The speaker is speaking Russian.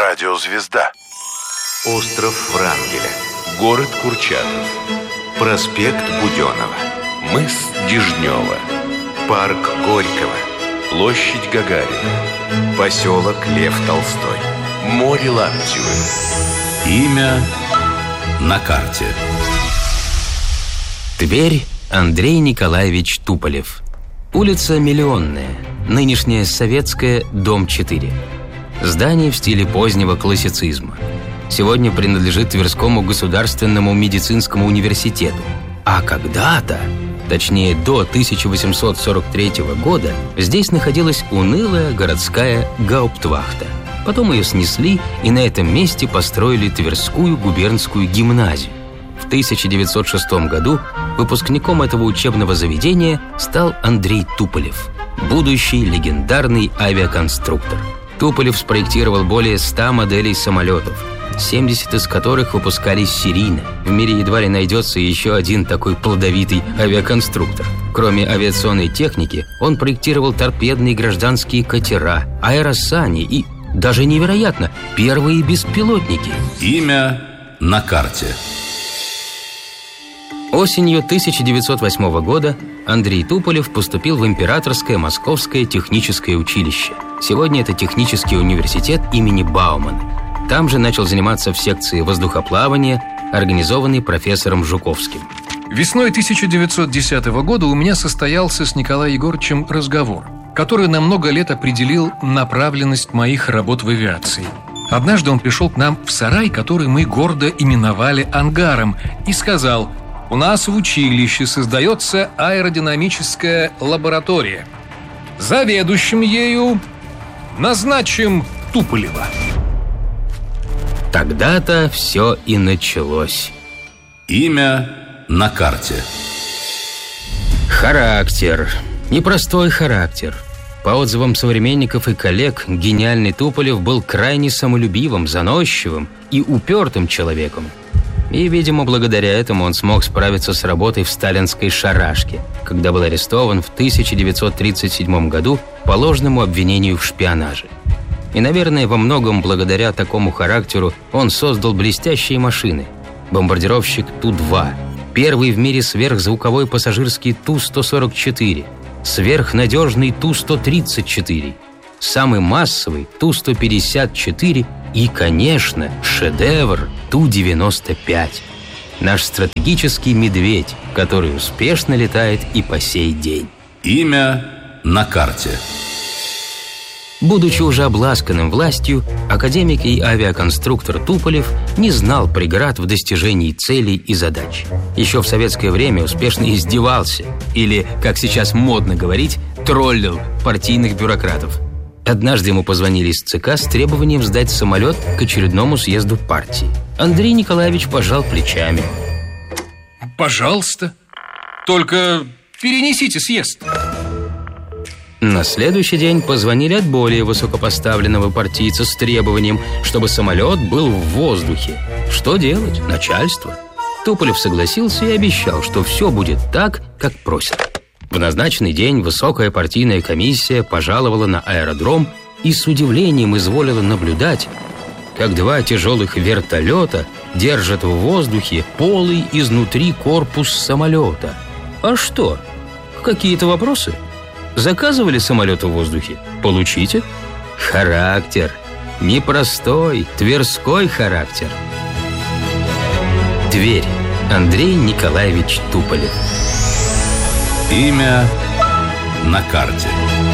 Радиозвезда. Остров Врангеля. Город Курчатов. Проспект Буденова. Мыс Дежнева. Парк Горького. Площадь Гагарина. Поселок Лев Толстой. Море Лаптевы. Имя на карте. Тверь, Андрей Николаевич Туполев. Улица Миллионная, нынешняя Советская, дом 4. Здание в стиле позднего классицизма. Сегодня принадлежит Тверскому государственному медицинскому университету. А когда-то, точнее до 1843 года, здесь находилась унылая городская гауптвахта. Потом ее снесли, и на этом месте построили Тверскую губернскую гимназию. В 1906 году выпускником этого учебного заведения стал Андрей Туполев, будущий легендарный авиаконструктор. Туполев спроектировал более 100 моделей самолетов, 70 из которых выпускались серийно. В мире едва ли найдется еще один такой плодовитый авиаконструктор. Кроме авиационной техники, он проектировал торпедные гражданские катера, аэросани и, даже невероятно, первые беспилотники. Имя на карте. Осенью 1908 года Андрей Туполев поступил в Императорское Московское техническое училище. Сегодня это технический университет имени Баумана. Там же начал заниматься в секции воздухоплавания, организованной профессором Жуковским. Весной 1910 года у меня состоялся с Николаем Егоровичем разговор, который на много лет определил направленность моих работ в авиации. Однажды он пришел к нам в сарай, который мы гордо именовали ангаром, и сказал: «У нас в училище создается аэродинамическая лаборатория. Заведующим ею назначим Туполева». Тогда-то все и началось. Имя на карте. Характер. Непростой характер. По отзывам современников и коллег, гениальный Туполев был крайне самолюбивым, заносчивым и упертым человеком. И, видимо, благодаря этому он смог справиться с работой в сталинской шарашке, когда был арестован в 1937 году по ложному обвинению в шпионаже. И, наверное, во многом благодаря такому характеру он создал блестящие машины. Бомбардировщик Ту-2, первый в мире сверхзвуковой пассажирский Ту-144, сверхнадежный Ту-134, самый массовый Ту-154 и, конечно, шедевр Ту-95. Наш стратегический медведь, который успешно летает и по сей день. Имя на карте. Будучи уже обласканным властью, академик и авиаконструктор Туполев не знал преград в достижении целей и задач. Еще в советское время успешно издевался, или, как сейчас модно говорить, троллил партийных бюрократов. Однажды ему позвонили из ЦК с требованием сдать самолет к очередному съезду партии. Андрей Николаевич пожал плечами. «Пожалуйста, только перенесите съезд». На следующий день позвонили от более высокопоставленного партийца с требованием, чтобы самолет был в воздухе. Что делать? Начальство. Туполев согласился и обещал, что все будет так, как просят. В назначенный день высокая партийная комиссия пожаловала на аэродром и с удивлением изволила наблюдать, как два тяжелых вертолета держат в воздухе полый изнутри корпус самолета. А что? Какие-то вопросы? Заказывали самолет в воздухе? Получите. Характер. Непростой, тверской характер. Тверь. Андрей Николаевич Туполев. Имя на карте.